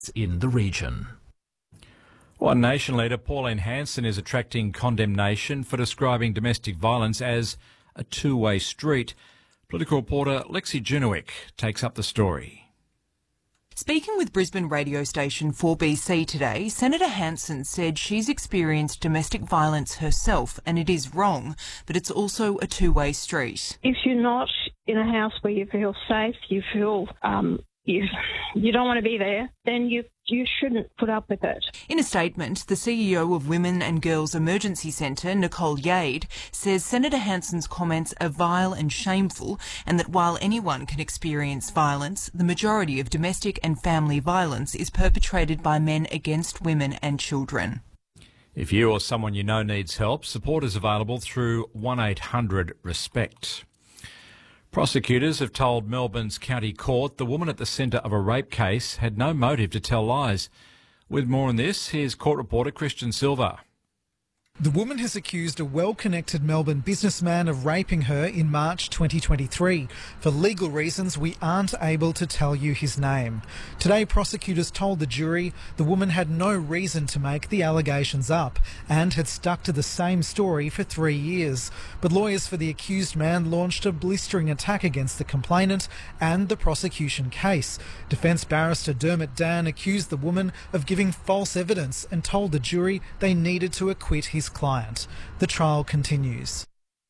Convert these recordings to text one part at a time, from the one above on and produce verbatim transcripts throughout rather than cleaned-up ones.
in the region. One Nation leader, Pauline Hanson, is attracting condemnation for describing domestic violence as a two-way street. Political reporter Lexi Junowick takes up the story. Speaking with Brisbane radio station four B C today, Senator Hanson said she's experienced domestic violence herself and it is wrong, but it's also a two-way street. If you're not in a house where you feel safe, you feel um, you, you don't want to be there, then you you shouldn't put up with it. In a statement, the C E O of Women and Girls Emergency Centre, Nicole Yade, says Senator Hanson's comments are vile and shameful, and that while anyone can experience violence, the majority of domestic and family violence is perpetrated by men against women and children. If you or someone you know needs help, support is available through one eight hundred RESPECT. Prosecutors have told Melbourne's County Court the woman at the centre of a rape case had no motive to tell lies. With more on this, here's court reporter Christian Silva. The woman has accused a well-connected Melbourne businessman of raping her in March twenty twenty-three. For legal reasons, we aren't able to tell you his name. Today, prosecutors told the jury the woman had no reason to make the allegations up and had stuck to the same story for three years. But lawyers for the accused man launched a blistering attack against the complainant and the prosecution case. Defence barrister Dermot Dan accused the woman of giving false evidence and told the jury they needed to acquit his client. The trial continues.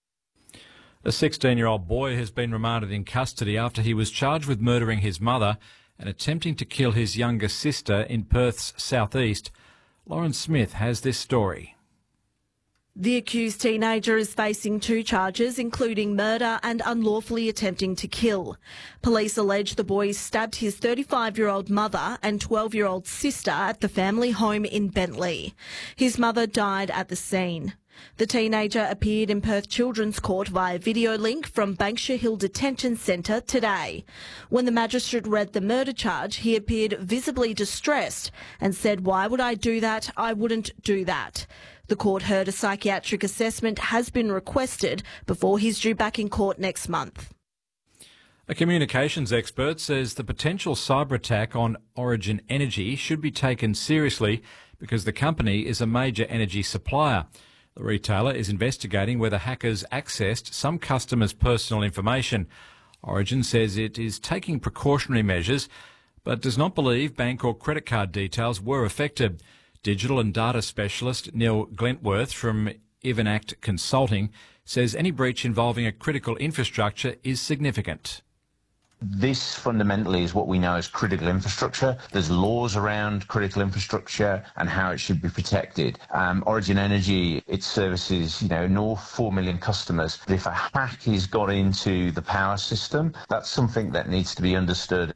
A sixteen-year-old boy has been remanded in custody after he was charged with murdering his mother and attempting to kill his younger sister in Perth's southeast. Lauren Smith has this story. The accused teenager is facing two charges, including murder and unlawfully attempting to kill. Police allege the boy stabbed his thirty-five-year-old mother and twelve-year-old sister at the family home in Bentley. His mother died at the scene. The teenager appeared in Perth Children's Court via video link from Banksia Hill Detention Centre today. When the magistrate read the murder charge, he appeared visibly distressed and said, "Why would I do that? I wouldn't do that." The court heard a psychiatric assessment has been requested before he's due back in court next month. A communications expert says the potential cyber attack on Origin Energy should be taken seriously because the company is a major energy supplier. The retailer is investigating whether hackers accessed some customers' personal information. Origin says it is taking precautionary measures but does not believe bank or credit card details were affected. Digital and data specialist Neil Glentworth from Ivanact Consulting says any breach involving a critical infrastructure is significant. This fundamentally is what we know as critical infrastructure. There's laws around critical infrastructure and how it should be protected. Um, Origin Energy, it services, you know, no four million customers. But if a hack has got into the power system, that's something that needs to be understood.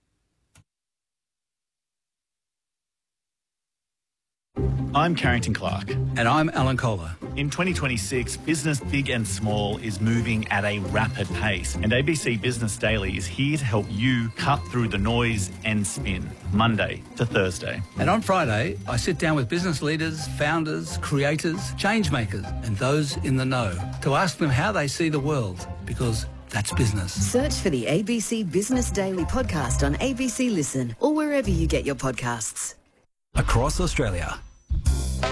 I'm Carrington Clark. And I'm Alan Kohler. In twenty twenty-six, business big and small is moving at a rapid pace, and A B C Business Daily is here to help you cut through the noise and spin, Monday to Thursday. And on Friday, I sit down with business leaders, founders, creators, change makers, and those in the know to ask them how they see the world, because that's business. Search for the A B C Business Daily podcast on A B C Listen or wherever you get your podcasts. Across Australia,